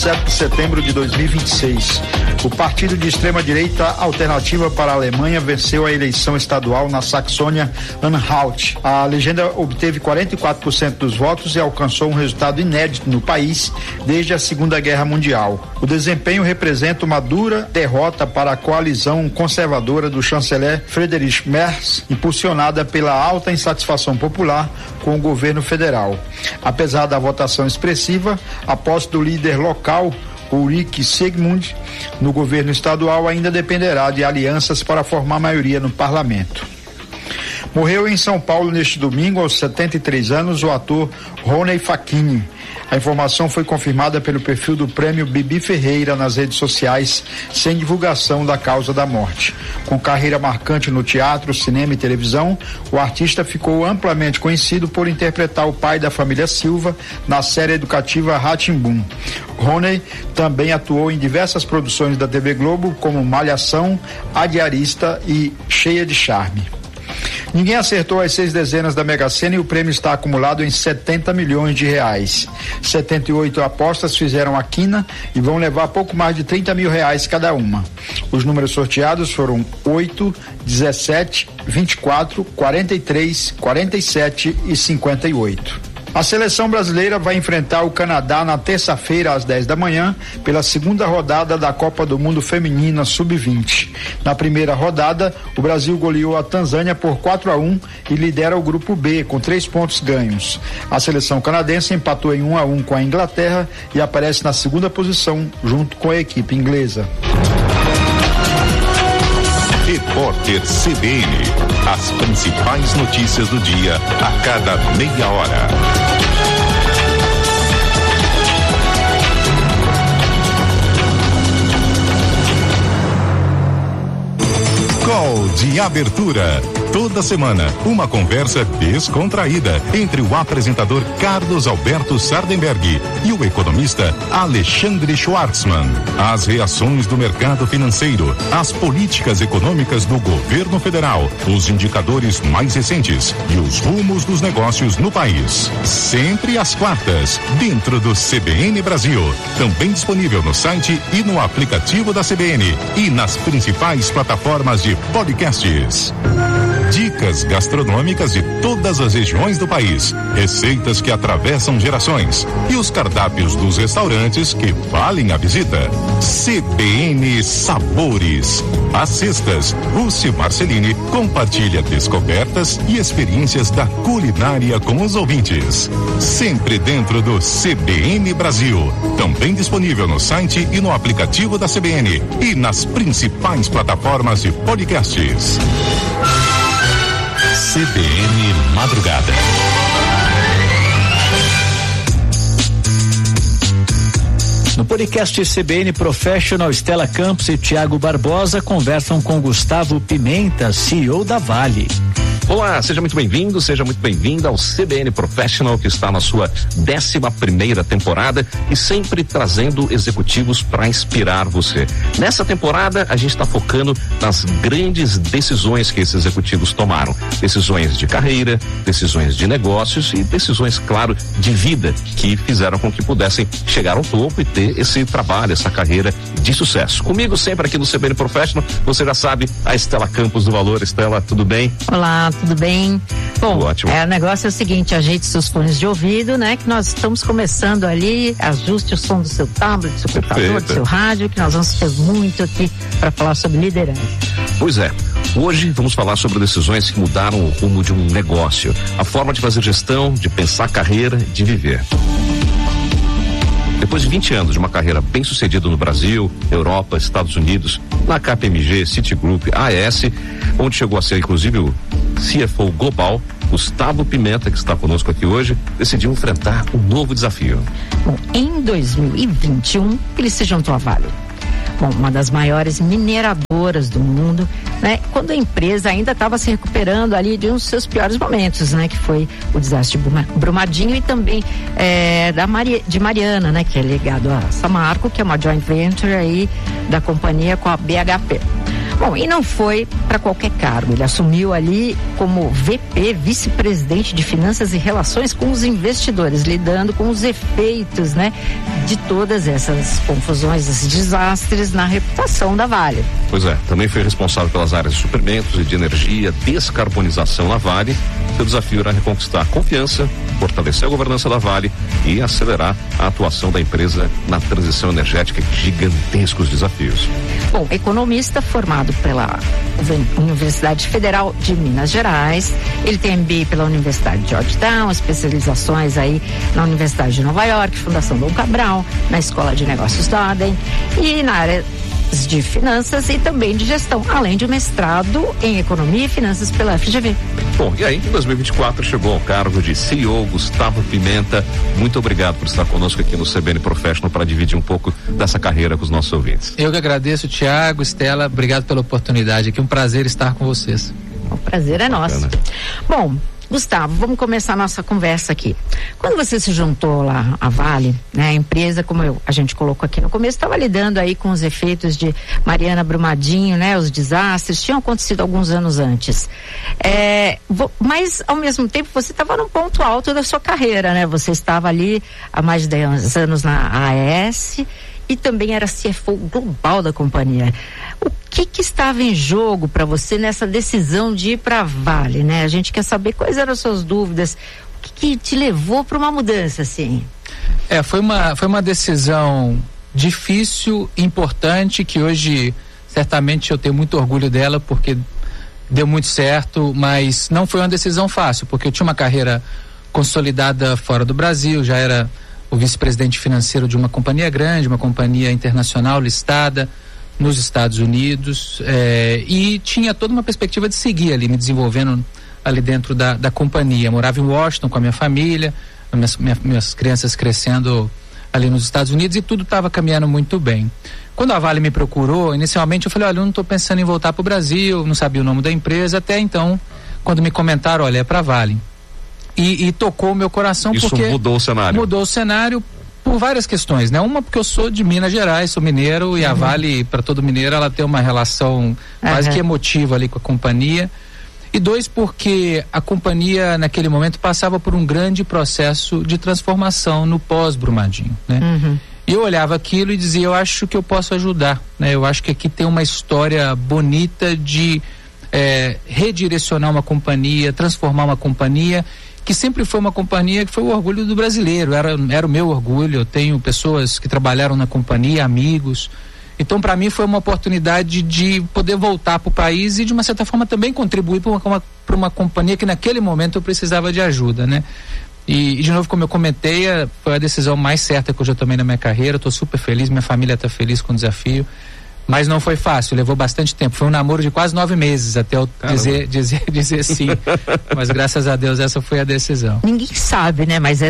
7 de setembro de 2026. O partido de extrema-direita Alternativa para a Alemanha venceu a eleição estadual na Saxônia-Anhalt. A legenda obteve 44% dos votos e alcançou um resultado inédito no país desde a Segunda Guerra Mundial. O desempenho representa uma dura derrota para a coalizão conservadora do chanceler Friedrich Merz, impulsionada pela alta insatisfação popular com o governo federal. Apesar da votação expressiva, a posse do líder local, Ulrich Siegmund, no governo estadual ainda dependerá de alianças para formar maioria no parlamento. Morreu em São Paulo neste domingo, aos 73 anos, o ator Rony Facchini. A informação foi confirmada pelo perfil do Prêmio Bibi Ferreira nas redes sociais, sem divulgação da causa da morte. Com carreira marcante no teatro, cinema e televisão, o artista ficou amplamente conhecido por interpretar o pai da família Silva na série educativa Rá-Tim-Bum. Rony também atuou em diversas produções da TV Globo, como Malhação, A Diarista e Cheia de Charme. Ninguém acertou as 6 dezenas da Mega Sena e o prêmio está acumulado em 70 milhões de reais. 78 apostas fizeram a quina e vão levar pouco mais de 30 mil reais cada uma. Os números sorteados foram 8, 17, 24, 43, 47 e 58. A seleção brasileira vai enfrentar o Canadá na terça-feira às 10 da manhã pela segunda rodada da Copa do Mundo Feminina Sub-20. Na primeira rodada, o Brasil goleou a Tanzânia por 4-1 e lidera o grupo B com 3 pontos ganhos. A seleção canadense empatou em 1-1 com a Inglaterra e aparece na segunda posição junto com a equipe inglesa. Repórter CBN. As principais notícias do dia a cada meia hora. Gol de abertura. Toda semana, uma conversa descontraída entre o apresentador Carlos Alberto Sardenberg e o economista Alexandre Schwartzman. As reações do mercado financeiro, as políticas econômicas do governo federal, os indicadores mais recentes e os rumos dos negócios no país. Sempre às quartas, dentro do CBN Brasil. Também disponível no site e no aplicativo da CBN e nas principais plataformas de podcasts. Dicas gastronômicas de todas as regiões do país, receitas que atravessam gerações e os cardápios dos restaurantes que valem a visita. CBN Sabores. Às sextas, Rússia Marcelini compartilha descobertas e experiências da culinária com os ouvintes. Sempre dentro do CBN Brasil. Também disponível no site e no aplicativo da CBN e nas principais plataformas de podcasts. CBN Madrugada. No podcast CBN Professional, Estela Campos e Tiago Barbosa conversam com Gustavo Pimenta, CEO da Vale. Olá, seja muito bem-vindo, seja muito bem-vinda ao CBN Professional, que está na sua 11ª temporada e sempre trazendo executivos para inspirar você. Nessa temporada, a gente está focando nas grandes decisões que esses executivos tomaram. Decisões de carreira, decisões de negócios e decisões, claro, de vida, que fizeram com que pudessem chegar ao topo e ter esse trabalho, essa carreira de sucesso. Comigo sempre aqui no CBN Professional, você já sabe, a Estela Campos do Valor. Estela, tudo bem? Olá, tudo bem? Bom, ótimo. O negócio é o seguinte, ajeite seus fones de ouvido, né? Que nós estamos começando ali, ajuste o som do seu tablet, do seu computador, do seu rádio, que nós vamos ter muito aqui para falar sobre liderança. Pois é. Hoje vamos falar sobre decisões que mudaram o rumo de um negócio, a forma de fazer gestão, de pensar carreira, de viver. Depois de 20 anos de uma carreira bem sucedida no Brasil, Europa, Estados Unidos, na KPMG, Citigroup, AES, onde chegou a ser inclusive o CFO global, Gustavo Pimenta, que está conosco aqui hoje, decidiu enfrentar um novo desafio. Bom, em 2021, ele se juntou à Vale. Bom, uma das maiores mineradoras do mundo, né? Quando a empresa ainda estava se recuperando ali de um dos seus piores momentos, né? Que foi o desastre de Brumadinho e também de Mariana, né? Que é ligado a Samarco, que é uma joint venture aí da companhia com a BHP. Bom, e não foi para qualquer cargo. Ele assumiu ali como VP, vice-presidente de Finanças e Relações com os Investidores, lidando com os efeitos, né, de todas essas confusões, esses desastres na reputação da Vale. Pois é, também foi responsável pelas áreas de suprimentos e de energia, descarbonização na Vale. Seu desafio era reconquistar a confiança, fortalecer a governança da Vale e acelerar a atuação da empresa na transição energética. Gigantescos desafios. Bom, economista formado pela Universidade Federal de Minas Gerais, ele tem MBA pela Universidade de Georgetown, especializações aí na Universidade de Nova York, Fundação Dom Cabral, na Escola de Negócios Darden e na área de finanças e também de gestão, além de mestrado em economia e finanças pela FGV. Bom, e aí em 2024 chegou ao cargo de CEO Gustavo Pimenta. Muito obrigado por estar conosco aqui no CBN Professional para dividir um pouco dessa carreira com os nossos ouvintes. Eu que agradeço, Tiago, Estela, obrigado pela oportunidade aqui, um prazer estar com vocês. O prazer é nosso. Bacana. Bom, Gustavo, vamos começar a nossa conversa aqui. Quando você se juntou lá à Vale, né, a empresa, como a gente colocou aqui no começo, estava lidando aí com os efeitos de Mariana, Brumadinho, né, os desastres, tinham acontecido alguns anos antes. Mas, ao mesmo tempo, você estava num ponto alto da sua carreira, né? Você estava ali há mais de 10 anos na AES e também era CFO global da companhia. O que estava em jogo para você nessa decisão de ir para a Vale, né? A gente quer saber quais eram as suas dúvidas, o que te levou para uma mudança, assim? Foi uma decisão difícil, importante, que hoje certamente eu tenho muito orgulho dela, porque deu muito certo, mas não foi uma decisão fácil, porque eu tinha uma carreira consolidada fora do Brasil, já era o vice-presidente financeiro de uma companhia grande, uma companhia internacional listada nos Estados Unidos, e tinha toda uma perspectiva de seguir ali, me desenvolvendo ali dentro da companhia. Morava em Washington com a minha família, minhas crianças crescendo ali nos Estados Unidos, e tudo estava caminhando muito bem. Quando a Vale me procurou, inicialmente eu falei, olha, eu não estou pensando em voltar para o Brasil, não sabia o nome da empresa, até então, quando me comentaram, olha, é para a Vale. E tocou o meu coração. Isso porque mudou o cenário. Mudou o cenário por várias questões, né? Uma, porque eu sou de Minas Gerais, sou mineiro, e a Vale, para todo mineiro, ela tem uma relação quase que emotiva ali com a companhia. E 2, porque a companhia, naquele momento, passava por um grande processo de transformação no pós-Brumadinho, né? E eu olhava aquilo e dizia, eu acho que eu posso ajudar, né? Eu acho que aqui tem uma história bonita de redirecionar uma companhia, transformar uma companhia que sempre foi uma companhia que foi o orgulho do brasileiro, era o meu orgulho. Eu tenho pessoas que trabalharam na companhia, amigos. Então, para mim, foi uma oportunidade de poder voltar para o país e, de uma certa forma, também contribuir para uma companhia que, naquele momento, eu precisava de ajuda, né? E de novo, como eu comentei, foi a decisão mais certa que eu já tomei na minha carreira. Estou super feliz, minha família está feliz com o desafio. Mas não foi fácil, levou bastante tempo. Foi um namoro de quase 9 meses até eu dizer sim. Mas graças a Deus essa foi a decisão. Ninguém sabe, né? Mas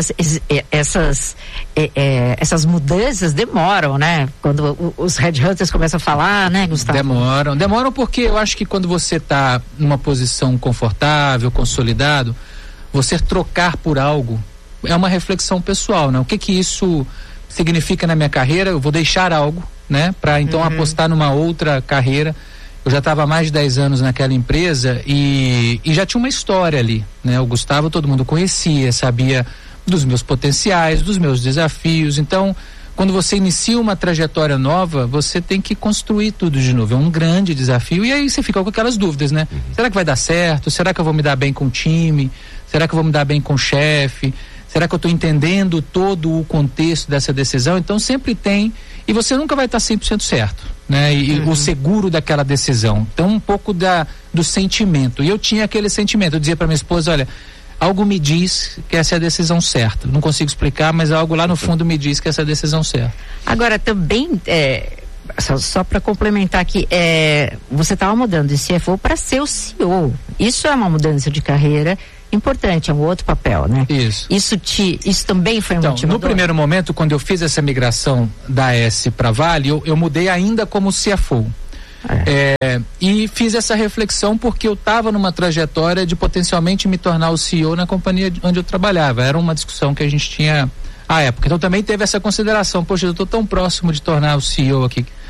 essas mudanças demoram, né? Quando os headhunters começam a falar, né, Gustavo? Demoram porque eu acho que quando você está numa posição confortável, consolidado, você trocar por algo é uma reflexão pessoal, né? O que isso significa na minha carreira? Eu vou deixar algo, né? Para então apostar numa outra carreira. Eu já estava há mais de 10 anos naquela empresa e já tinha uma história ali, né? O Gustavo todo mundo conhecia, sabia dos meus potenciais, dos meus desafios. Então, quando você inicia uma trajetória nova, você tem que construir tudo de novo. É um grande desafio e aí você fica com aquelas dúvidas, né? Será que vai dar certo? Será que eu vou me dar bem com o time? Será que eu vou me dar bem com o chefe? Será que eu estou entendendo todo o contexto dessa decisão? Então sempre tem, e você nunca vai estar 100% certo, né? E o seguro daquela decisão. Então um pouco do sentimento. E eu tinha aquele sentimento, eu dizia para minha esposa, olha, algo me diz que essa é a decisão certa. Não consigo explicar, mas algo lá no fundo me diz que essa é a decisão certa. Agora também, só para complementar aqui, você estava mudando de CFO para ser o CEO. Isso é uma mudança de carreira importante, é um outro papel, né? Isso também foi um motivador? No primeiro momento, quando eu fiz essa migração da AES para Vale, eu mudei ainda como CFO. E fiz essa reflexão porque eu estava numa trajetória de potencialmente me tornar o CEO na companhia onde eu trabalhava. Era uma discussão que a gente tinha à época. Então também teve essa consideração, poxa, eu estou tão próximo de tornar o CEO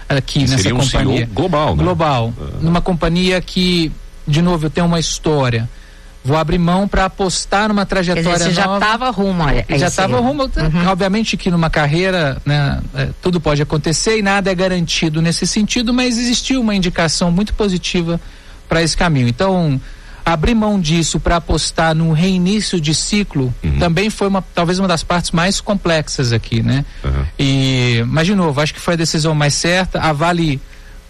aqui nessa seria companhia. CEO global, né? Global. Numa companhia que, de novo, eu tenho uma história. Vou abrir mão para apostar numa trajetória nova. Você já estava rumo a já estava rumo. Obviamente que numa carreira, né, tudo pode acontecer e nada é garantido nesse sentido, mas existiu uma indicação muito positiva para esse caminho. Então, abrir mão disso para apostar no reinício de ciclo também foi talvez uma das partes mais complexas aqui, né? Mas de novo, acho que foi a decisão mais certa. A Vale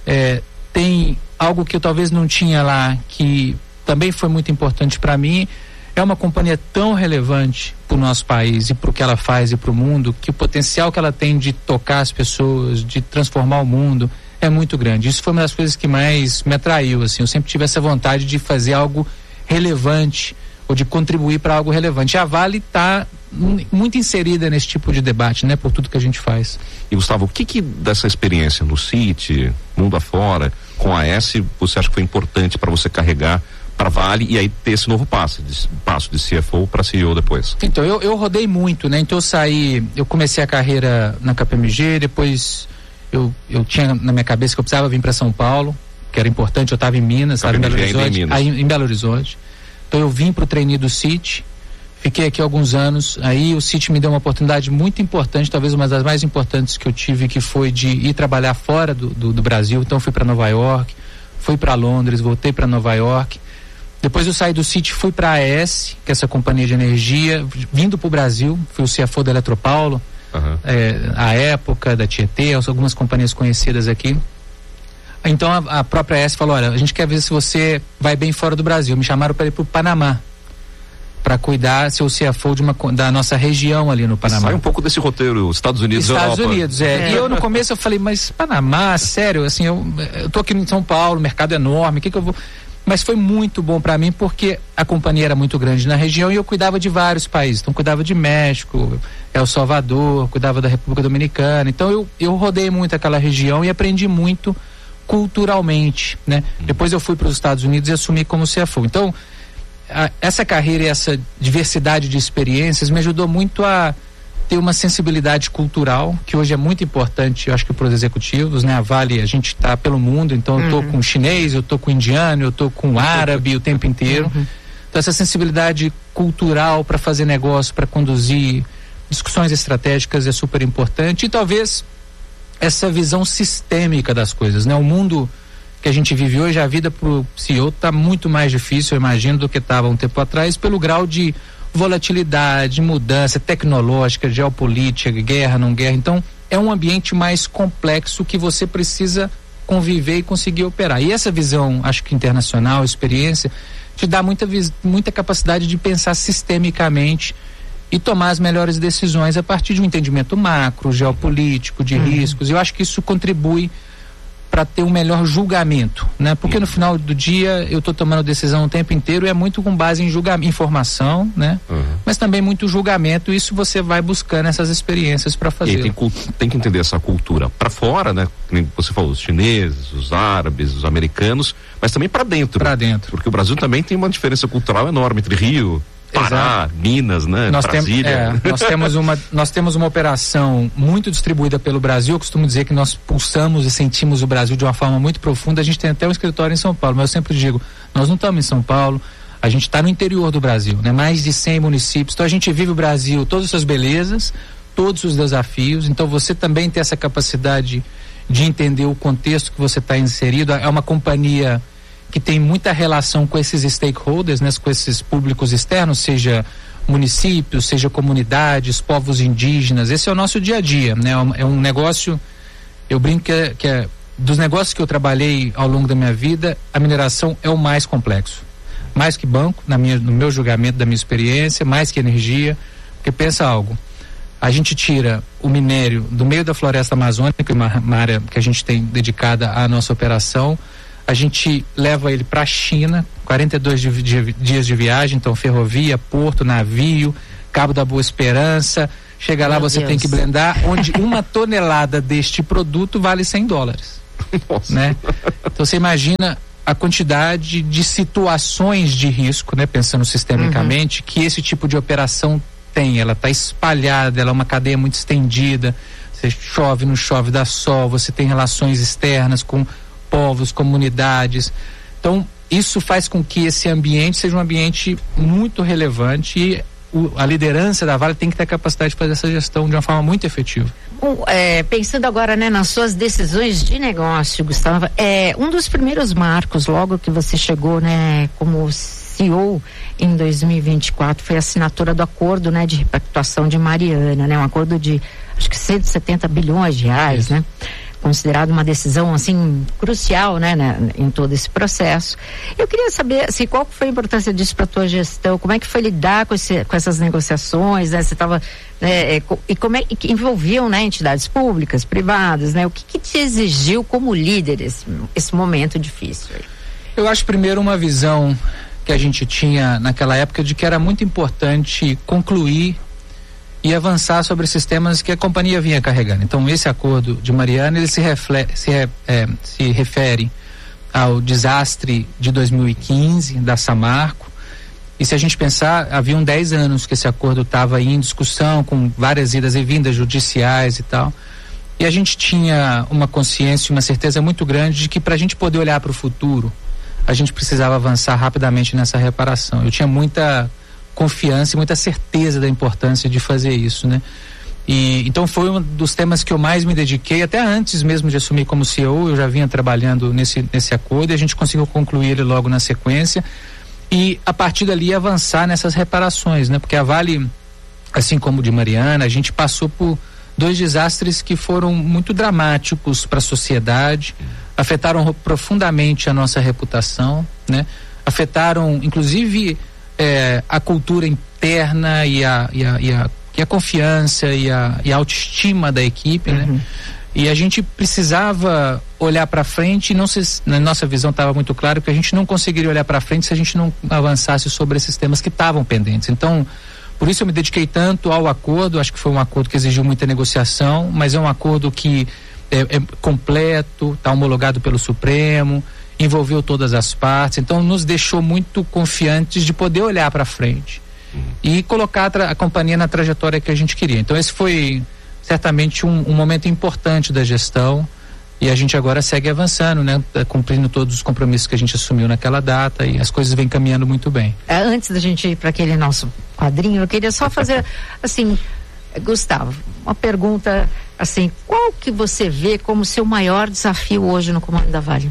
tem algo que eu talvez não tinha lá, que também foi muito importante para mim. É uma companhia tão relevante para o nosso país e para o que ela faz e para o mundo, que o potencial que ela tem de tocar as pessoas, de transformar o mundo, é muito grande. Isso foi uma das coisas que mais me atraiu, assim. Eu sempre tive essa vontade de fazer algo relevante ou de contribuir para algo relevante. A Vale está muito inserida nesse tipo de debate, né? Por tudo que a gente faz. E Gustavo, o que dessa experiência no CIT, mundo afora, com a AES, você acha que foi importante para você carregar para Vale e aí ter esse novo passo de CFO para CEO depois? Então, eu rodei muito, né? Então eu comecei a carreira na KPMG, depois eu tinha na minha cabeça que eu precisava vir para São Paulo, que era importante, eu estava em Minas, estava em Belo Horizonte. Em Belo Horizonte. Então eu vim para o trainee do CIT, fiquei aqui alguns anos, aí o CIT me deu uma oportunidade muito importante, talvez uma das mais importantes que eu tive, que foi de ir trabalhar fora do Brasil. Então fui para Nova York, fui para Londres, voltei para Nova York. Depois eu saí do CIT, fui para a AES, que é essa companhia de energia, vindo para o Brasil, fui o CFO da Eletropaulo, à época, da Tietê, algumas companhias conhecidas aqui. Então a própria AES falou: olha, a gente quer ver se você vai bem fora do Brasil. Me chamaram para ir para o Panamá, para cuidar, ser o CFO da nossa região ali no Panamá. Sai um pouco desse roteiro, Estados Unidos, Estados Unidos, E eu no começo eu falei, mas Panamá, sério, assim, eu tô aqui em São Paulo, o mercado é enorme, o que eu vou... Mas foi muito bom para mim, porque a companhia era muito grande na região e eu cuidava de vários países. Então cuidava de México, El Salvador, cuidava da República Dominicana. Então eu rodei muito aquela região e aprendi muito culturalmente, né? Depois eu fui para os Estados Unidos e assumi como CFO. Então essa carreira e essa diversidade de experiências me ajudou muito a ter uma sensibilidade cultural, que hoje é muito importante, eu acho que para os executivos, né? A Vale, a gente está pelo mundo, então eu tô com chinês, eu tô com indiano, eu tô com árabe o tempo inteiro. Então essa sensibilidade cultural para fazer negócio, para conduzir discussões estratégicas é super importante, e talvez essa visão sistêmica das coisas, né? O mundo que a gente vive hoje, a vida pro CEO está muito mais difícil, eu imagino, do que estava um tempo atrás, pelo grau de volatilidade, mudança tecnológica, geopolítica, guerra, não guerra. Então é um ambiente mais complexo que você precisa conviver e conseguir operar. E essa visão, acho que internacional, experiência, te dá muita capacidade de pensar sistemicamente e tomar as melhores decisões a partir de um entendimento macro, geopolítico, de riscos. Eu acho que isso contribui para ter um melhor julgamento, né? Porque no final do dia eu estou tomando decisão o tempo inteiro e é muito com base em informação, né? Mas também muito julgamento, e isso você vai buscando essas experiências para fazer. E tem que entender essa cultura para fora, né? Como você falou, os chineses, os árabes, os americanos, mas também para dentro. Para dentro. Porque o Brasil também tem uma diferença cultural enorme entre Rio, Pará, exato, Minas, né? Brasília. Nós temos uma operação muito distribuída pelo Brasil. Eu costumo dizer que nós pulsamos e sentimos o Brasil de uma forma muito profunda. A gente tem até um escritório em São Paulo, mas eu sempre digo, nós não estamos em São Paulo, a gente está no interior do Brasil, né? Mais de 100 municípios. Então a gente vive o Brasil, todas as suas belezas, todos os desafios. Então você também tem essa capacidade de entender o contexto que você está inserido. É uma companhia que tem muita relação com esses stakeholders, né, com esses públicos externos, seja municípios, seja comunidades, povos indígenas. Esse é o nosso dia a dia, né? É um negócio, eu brinco que é dos negócios que eu trabalhei ao longo da minha vida, a mineração é o mais complexo. Mais que banco, no meu julgamento, da minha experiência, mais que energia, porque pensa algo, a gente tira o minério do meio da floresta amazônica, uma área que a gente tem dedicada à nossa operação, a gente leva ele para a China, 42 dias de viagem, então ferrovia, porto, navio, Cabo da Boa Esperança, chega lá, você tem que blendar, onde 1 tonelada deste produto vale $100, né? Então você imagina a quantidade de situações de risco, né? Pensando sistemicamente, que esse tipo de operação tem, ela está espalhada, ela é uma cadeia muito estendida, Você chove, não chove, dá sol, você tem relações externas com povos, comunidades. Então, isso faz com que esse ambiente seja um ambiente muito relevante e a liderança da Vale tem que ter a capacidade de fazer essa gestão de uma forma muito efetiva. Pensando agora, né, nas suas decisões de negócio, Gustavo, um dos primeiros marcos, logo que você chegou, né, como CEO em 2024, foi a assinatura do acordo, né, de repactuação de Mariana, né, um acordo de acho que 170 bilhões de reais, isso, né? Considerado uma decisão assim crucial, né, em todo esse processo. Eu queria saber assim, qual foi a importância disso para a tua gestão, como é que foi lidar com essas negociações, né? Você estava, né, e como é que envolviam, né, entidades públicas, privadas, né? O que te exigiu como líder esse momento difícil? Eu acho primeiro uma visão que a gente tinha naquela época de que era muito importante concluir e avançar sobre esses temas que a companhia vinha carregando. Então, esse acordo de Mariana, ele se refere ao desastre de 2015 da Samarco. E se a gente pensar, haviam 10 anos que esse acordo estava em discussão, com várias idas e vindas judiciais e tal. E a gente tinha uma consciência e uma certeza muito grande de que para a gente poder olhar para o futuro, a gente precisava avançar rapidamente nessa reparação. Eu tinha muita confiança e muita certeza da importância de fazer isso, né? E então foi um dos temas que eu mais me dediquei, até antes mesmo de assumir como CEO, eu já vinha trabalhando nesse acordo e a gente conseguiu concluir ele logo na sequência e a partir dali avançar nessas reparações, né? Porque a Vale, assim como o de Mariana, a gente passou por 2 desastres que foram muito dramáticos para a sociedade, afetaram profundamente a nossa reputação, né? Afetaram inclusive a cultura interna e a confiança e a autoestima da equipe, uhum, né? E a gente precisava olhar para frente e na nossa visão estava muito claro que a gente não conseguiria olhar para frente se a gente não avançasse sobre esses temas que estavam pendentes. Então, por isso eu me dediquei tanto ao acordo, acho que foi um acordo que exigiu muita negociação, mas é um acordo que é completo, está homologado pelo Supremo, envolveu todas as partes, então nos deixou muito confiantes de poder olhar para frente e colocar a companhia na trajetória que a gente queria. Então esse foi certamente um momento importante da gestão e a gente agora segue avançando, né? Cumprindo todos os compromissos que a gente assumiu naquela data e as coisas vêm caminhando muito bem. Antes da gente ir para aquele nosso quadrinho, eu queria só fazer assim, Gustavo, uma pergunta assim, qual que você vê como seu maior desafio hoje no comando da Vale?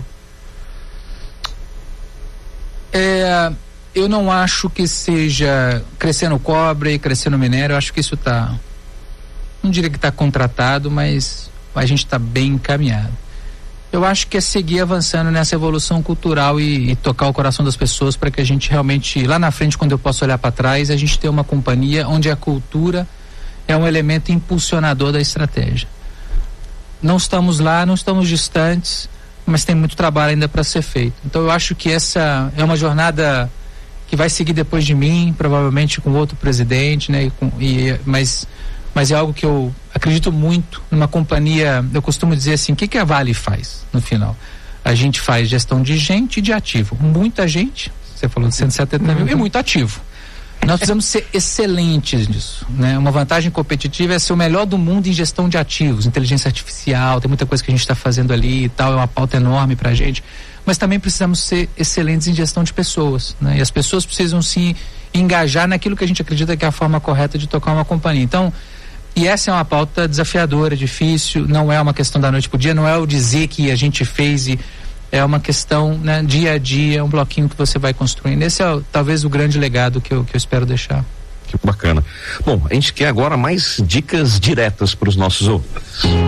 Eu não acho que seja crescer no cobre e crescer no minério, eu acho que isso não diria que está contratado, mas a gente está bem encaminhado. Eu acho que é seguir avançando nessa evolução cultural e tocar o coração das pessoas para que a gente realmente, lá na frente, quando eu posso olhar para trás, a gente tenha uma companhia onde a cultura é um elemento impulsionador da estratégia. Não estamos lá, não estamos distantes, mas tem muito trabalho ainda para ser feito. Então eu acho que essa é uma jornada que vai seguir depois de mim, provavelmente com outro presidente, né? Mas é algo que eu acredito muito numa companhia. Eu costumo dizer assim, o que a Vale faz no final? A gente faz gestão de gente e de ativo. Muita gente, você falou de 170 mil, e muito ativo. Nós precisamos ser excelentes nisso, né? Uma vantagem competitiva é ser o melhor do mundo em gestão de ativos, inteligência artificial, tem muita coisa que a gente está fazendo ali e tal, é uma pauta enorme pra gente, mas também precisamos ser excelentes em gestão de pessoas, né? E as pessoas precisam se engajar naquilo que a gente acredita que é a forma correta de tocar uma companhia. Então, e essa é uma pauta desafiadora, difícil, não é uma questão da noite pro dia, não é o dizer que a gente fez e é uma questão, né, dia a dia, um bloquinho que você vai construindo. Esse é talvez o grande legado que eu espero deixar. Que bacana. Bom, a gente quer agora mais dicas diretas para os nossos ouvintes.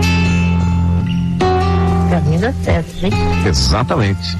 Caminho dá certo, gente. Exatamente.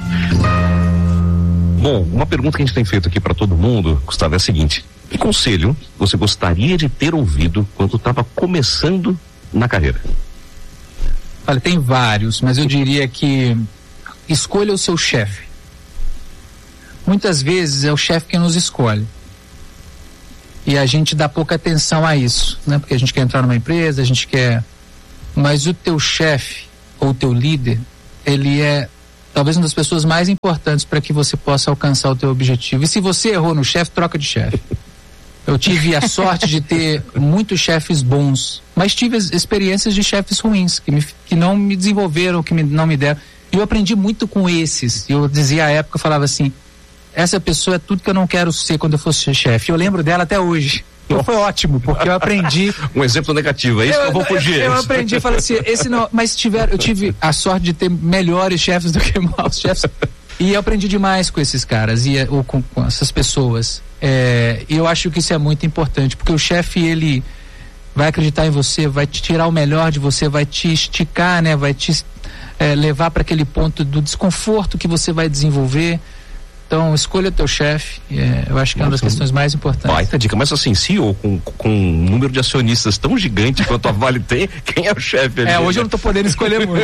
Bom, uma pergunta que a gente tem feito aqui para todo mundo, Gustavo, é a seguinte: que conselho você gostaria de ter ouvido quando estava começando na carreira? Olha, tem vários, mas eu diria que escolha o seu chefe. Muitas vezes é o chefe que nos escolhe. E a gente dá pouca atenção a isso, né? Porque a gente quer entrar numa empresa, a gente quer... Mas o teu chefe, ou o teu líder, ele é talvez uma das pessoas mais importantes para que você possa alcançar o teu objetivo. E se você errou no chefe, troca de chefe. Eu tive a sorte de ter muitos chefes bons, mas tive experiências de chefes ruins, que não me desenvolveram, não me deram. E eu aprendi muito com esses. Eu dizia à época, eu falava assim, essa pessoa é tudo que eu não quero ser quando eu fosse chefe. Eu lembro dela até hoje. Então foi ótimo, porque eu aprendi. Um exemplo negativo, é isso que eu vou fugir. Eu aprendi, falei assim, esse não. Mas eu tive a sorte de ter melhores chefes do que maus chefes. E eu aprendi demais com esses caras, ou com essas pessoas. E eu acho que isso é muito importante, porque o chefe, ele vai acreditar em você, vai te tirar o melhor de você, vai te esticar, né? Vai te levar para aquele ponto do desconforto que você vai desenvolver. Então, escolha teu chefe, eu acho que é uma das questões mais importantes. Baita dica, mas assim, CEO com um número de acionistas tão gigante quanto a Vale tem, quem é o chefe? Hoje eu não tô podendo escolher muito.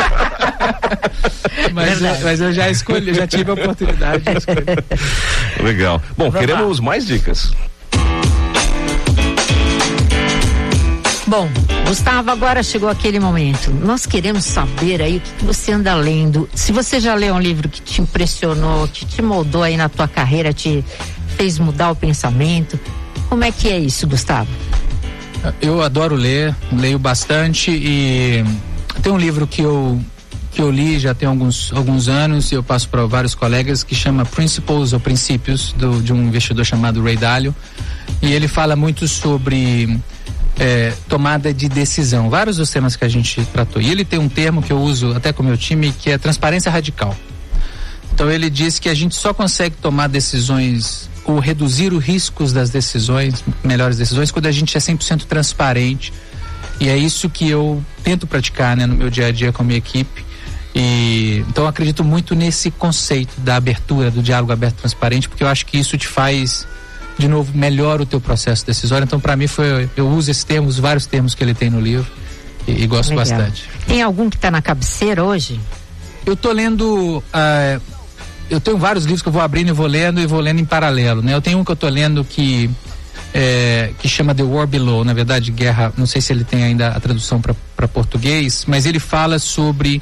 mas eu já escolhi, eu já tive a oportunidade de escolher. Legal. Bom, queremos mais dicas. Bom, Gustavo, agora chegou aquele momento. Nós queremos saber aí o que você anda lendo. Se você já leu um livro que te impressionou, que te moldou aí na tua carreira, te fez mudar o pensamento, como é que é isso, Gustavo? Eu adoro ler, leio bastante e tem um livro que eu li já tem alguns anos e eu passo para vários colegas, que chama Principles ou Princípios, de um investidor chamado Ray Dalio, e ele fala muito sobre tomada de decisão, vários dos temas que a gente tratou. E ele tem um termo que eu uso até com o meu time, que é transparência radical. Então ele diz que a gente só consegue tomar decisões ou reduzir os riscos das decisões, melhores decisões, quando a gente é 100% transparente. E é isso que eu tento praticar, né, no meu dia a dia com a minha equipe. Então eu acredito muito nesse conceito da abertura, do diálogo aberto e transparente, porque eu acho que isso te faz, de novo, melhora o teu processo decisório. Então, para mim, eu uso esses termos, vários termos que ele tem no livro, e gosto Legal. bastante. Tem algum que está na cabeceira hoje? Eu tô lendo, eu tenho vários livros que eu vou abrindo e vou lendo em paralelo, né? Eu tenho um que eu tô lendo que chama The War Below, na verdade, Guerra, não sei se ele tem ainda a tradução para português, mas ele fala sobre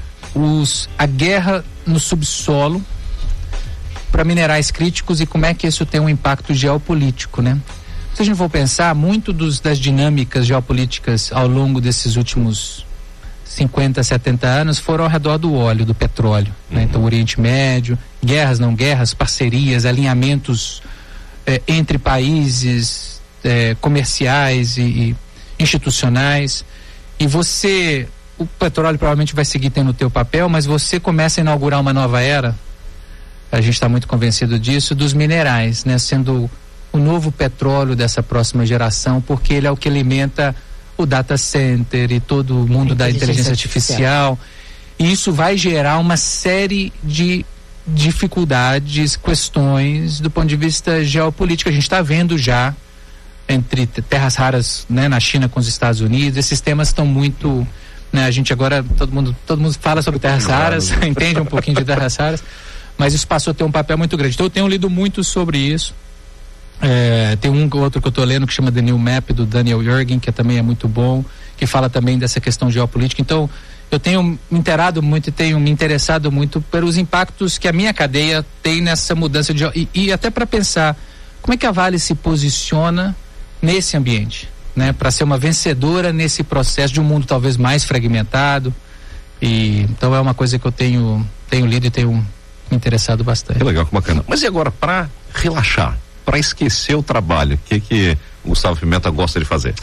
a guerra no subsolo para minerais críticos e como é que isso tem um impacto geopolítico, né? Se a gente for pensar, muito das dinâmicas geopolíticas ao longo desses últimos 50, 70 anos foram ao redor do óleo, do petróleo, né? Então, o Oriente Médio, guerras, não guerras, parcerias, alinhamentos entre países comerciais e institucionais. E o petróleo provavelmente vai seguir tendo o teu papel, mas você começa a inaugurar uma nova era, a gente está muito convencido disso, dos minerais, né? Sendo o novo petróleo dessa próxima geração, porque ele é o que alimenta o data center e todo o mundo da inteligência artificial. E isso vai gerar uma série de dificuldades, questões do ponto de vista geopolítico. A gente está vendo já entre terras raras, né, na China com os Estados Unidos, esses temas estão muito, né, a gente agora, todo mundo fala sobre terras raras, entende um pouquinho de terras raras, mas isso passou a ter um papel muito grande. Então eu tenho lido muito sobre isso. Tem um outro que eu estou lendo que chama The New Map, do Daniel Yergin, que também é muito bom, que fala também dessa questão geopolítica. Então eu tenho me inteirado muito e tenho me interessado muito pelos impactos que a minha cadeia tem nessa mudança e até para pensar como é que a Vale se posiciona nesse ambiente, né, para ser uma vencedora nesse processo de um mundo talvez mais fragmentado. E então é uma coisa que eu tenho lido e tenho me interessado bastante. Que legal, que bacana. Mas e agora, para relaxar, para esquecer o trabalho, o que o Gustavo Pimenta gosta de fazer?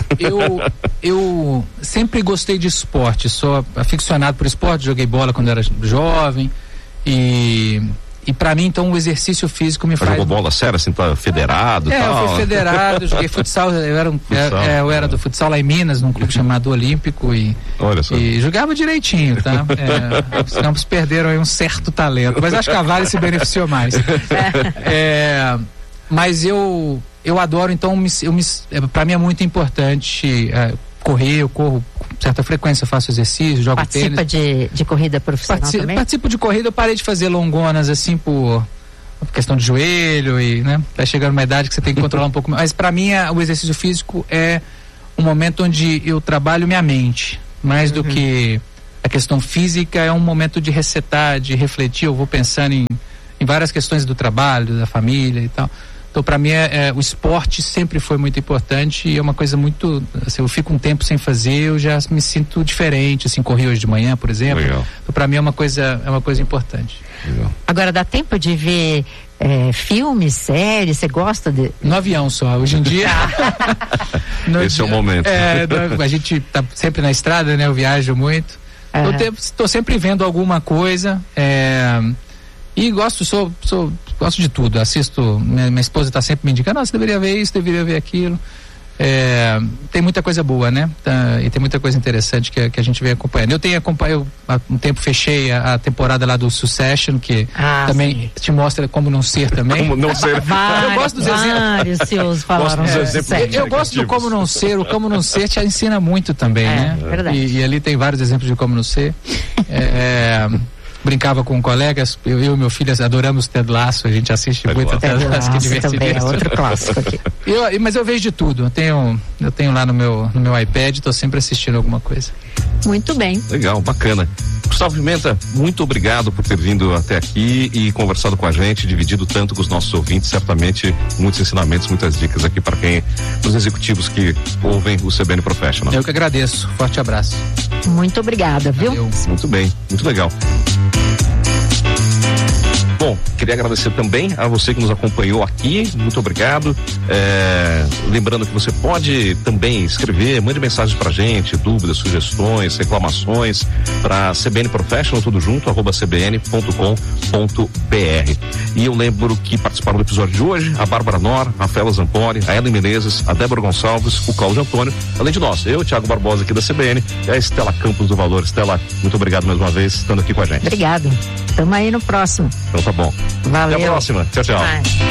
Eu sempre gostei de esporte, sou aficionado por esporte, joguei bola quando era jovem e para mim, então, o exercício físico me faz... Jogou bola séria, assim, tá federado e tal? Eu fui federado, joguei futsal, eu era do futsal lá em Minas, num clube chamado Olímpico Olha só. E jogava direitinho, tá? Os campos perderam aí um certo talento, mas acho que a Vale se beneficiou mais. Mas eu adoro, então, para mim é muito importante correr, eu corro com certa frequência, faço exercício, jogo tênis. Participa de corrida profissional também? Participo de corrida, eu parei de fazer longonas assim por questão de joelho e, né, tá chegando uma idade que você tem que controlar um pouco mais. Mas para mim o exercício físico é um momento onde eu trabalho minha mente, mais do que a questão física, é um momento de resetar, de refletir, eu vou pensando em várias questões do trabalho, da família e tal. Então, para mim, o esporte sempre foi muito importante e é uma coisa muito, assim, eu fico um tempo sem fazer, eu já me sinto diferente, assim, corri hoje de manhã, por exemplo. Legal. Então, para mim é uma coisa importante. Legal. Agora, dá tempo de ver filmes, séries, você gosta de... No avião só, hoje em dia. Esse é o momento. A gente tá sempre na estrada, né? Eu viajo muito. Tô sempre vendo alguma coisa, e gosto de tudo, assisto, minha esposa está sempre me indicando, você deveria ver isso, deveria ver aquilo. Tem muita coisa boa, né? E tem muita coisa interessante que a gente vem acompanhando. Eu há um tempo fechei a temporada lá do Succession, que também te mostra como não ser também. Como não ser. Eu gosto dos exemplos. Eu gosto do como não ser. O como não ser te ensina muito também, né? Verdade. E ali tem vários exemplos de como não ser. Brincava com colegas, eu e meu filho adoramos Ted Lasso, a gente assiste muito Ted Lasso, que divertido. Também é outro clássico aqui. Mas eu vejo de tudo, eu tenho lá no meu iPad, estou sempre assistindo alguma coisa. Muito bem. Legal, bacana. Gustavo Pimenta, muito obrigado por ter vindo até aqui e conversado com a gente, dividido tanto com os nossos ouvintes, certamente muitos ensinamentos, muitas dicas aqui para os executivos que ouvem o CBN Professional. Eu que agradeço, forte abraço. Muito obrigada, viu? Valeu. Muito bem, muito legal. Bom, queria agradecer também a você que nos acompanhou aqui, muito obrigado. Lembrando que você pode também escrever, mande mensagens pra gente, dúvidas, sugestões, reclamações, para CBN Professional, tudo junto, @cbn.com.br. E eu lembro que participaram do episódio de hoje a Bárbara Nor, a Rafaela Zamponi, a Ellen Menezes, a Débora Gonçalves, o Cláudio Antônio, além de nós, eu, Thiago Barbosa aqui da CBN, e a Estela Campos do Valor. Estela, muito obrigado mais uma vez, estando aqui com a gente. Obrigado. Tamo aí no próximo. Então tá bom. Valeu. Até a próxima. Tchau, tchau.